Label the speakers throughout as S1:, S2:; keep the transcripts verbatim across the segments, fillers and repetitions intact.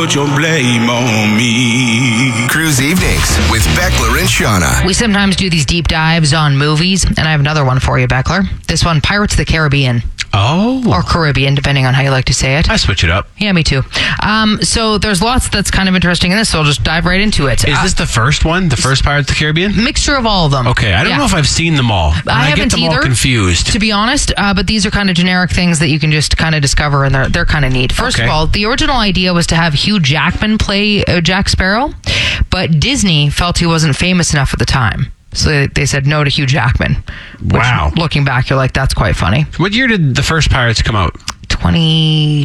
S1: Put your blame on me.
S2: Cruise Evenings with Beckler and Shauna.
S3: We sometimes do these deep dives on movies, and I have another one for you, Beckler. This one, Pirates of the Caribbean.
S4: Oh.
S3: Or Caribbean, depending on how you like to say it.
S4: I switch it up.
S3: Yeah, me too. Um, so there's lots that's kind of interesting in this, so I'll just dive right into it.
S4: Is
S3: uh,
S4: this the first one? The first Pirates of the Caribbean?
S3: Mixture of all of them.
S4: Okay, I don't
S3: Yeah.
S4: know if I've seen them all. And
S3: I
S4: I,
S3: haven't
S4: get them
S3: either,
S4: all confused.
S3: To be honest, uh, but these are kind of generic things that you can just kind of discover, and they're they're kind of neat. First
S4: Okay.
S3: of all, the original idea was to have Hugh Jackman play uh, Jack Sparrow, but Disney felt he wasn't famous enough at the time. So they, they said no to Hugh Jackman. Which,
S4: Wow.
S3: Looking back, you're like, that's quite funny.
S4: What year did the first Pirates come out?
S3: twenty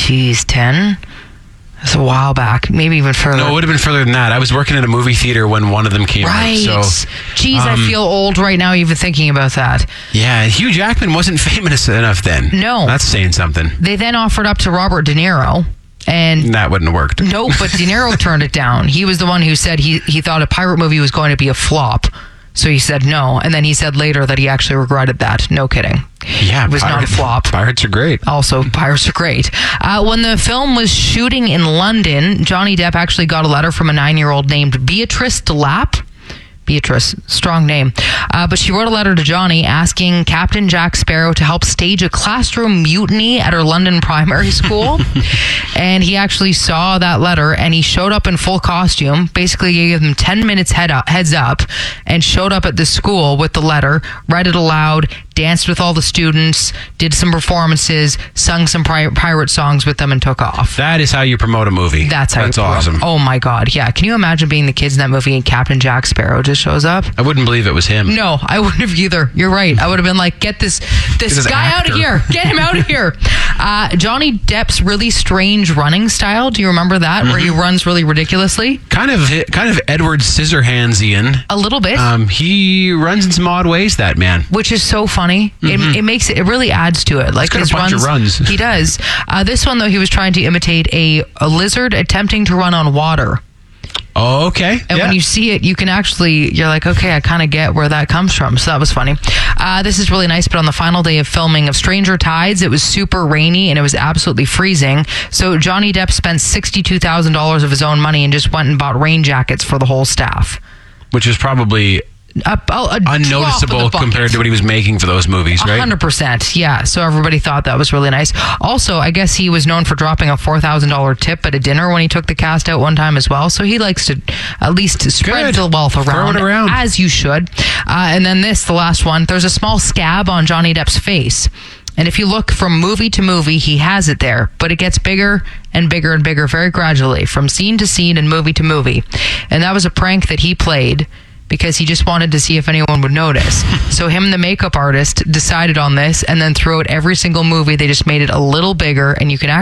S3: ten? That's a while back. Maybe even further.
S4: No, it would have been further than that. I was working at a movie theater when one of them came
S3: Right.
S4: out. So,
S3: Jeez, I
S4: um,
S3: feel old right now even thinking about that.
S4: yeah, Hugh Jackman wasn't famous enough then.
S3: No.
S4: That's saying something.
S3: They then offered up to Robert De Niro, and
S4: That wouldn't have worked.
S3: no, but De Niro turned it down. He was the one who said he, he thought a pirate movie was going to be a flop. So he said no. And then he said later that he actually regretted that. No kidding.
S4: Yeah,
S3: It was not a
S4: Pirates-
S3: flop.
S4: Pirates are great.
S3: Also, pirates are great. Uh, when the film was shooting in London, Johnny Depp actually got a letter from a nine-year-old named Beatrice DeLapp. Beatrice, strong name. Uh, but she wrote a letter to Johnny asking Captain Jack Sparrow to help stage a classroom mutiny at her London primary school. And he actually saw that letter, and he showed up in full costume, basically gave them ten minutes head up, heads up, and showed up at the school with the letter, read it aloud, danced with all the students, did some performances, sung some pri- pirate songs with them, and took off.
S4: That is how you promote a movie.
S3: That's how
S4: That's
S3: you promote.
S4: awesome.
S3: Oh my God, yeah. Can you imagine being the kids in that movie and Captain Jack Sparrow just shows up?
S4: I wouldn't believe it was him.
S3: No, I wouldn't have either. You're right. I would have been like, get this this
S4: This
S3: guy out of
S4: actor.
S3: here. Get him out of here. Uh, Johnny Depp's really strange running style. Do you remember that? Where he runs really ridiculously?
S4: Kind of, kind of Edward Scissorhandsian.
S3: A little bit.
S4: Um, he runs in some odd ways, that man.
S3: Which is so funny. It, it makes it, it really adds to it. Like
S4: got a
S3: his
S4: bunch of runs.
S3: He does. Uh, this one, though, he was trying to imitate a, a lizard attempting to run on water.
S4: Oh, okay.
S3: And
S4: yeah.
S3: when you see it, you can actually, you're like, okay, I kind of get where that comes from. So that was funny. Uh, this is really nice, but on the final day of filming of Stranger Tides, it was super rainy and it was absolutely freezing. So Johnny Depp spent sixty-two thousand dollars of his own money and just went and bought rain jackets for the whole staff.
S4: Which is probably
S3: A, a, a
S4: unnoticeable
S3: drop of the
S4: compared
S3: bucket.
S4: to what he was making for those movies, right?
S3: one hundred percent, yeah. So everybody thought that was really nice. Also, I guess he was known for dropping a four thousand dollars tip at a dinner when he took the cast out one time as well. So he likes to at least spread
S4: Good.
S3: the wealth around,
S4: Throw it around.
S3: as you should. Uh, and then this, the last one, there's a small scab on Johnny Depp's face. And if you look from movie to movie, he has it there, but it gets bigger and bigger and bigger very gradually from scene to scene and movie to movie. And that was a prank that he played because he just wanted to see if anyone would notice. So him, the makeup artist, decided on this, and then throughout every single movie, they just made it a little bigger, and you can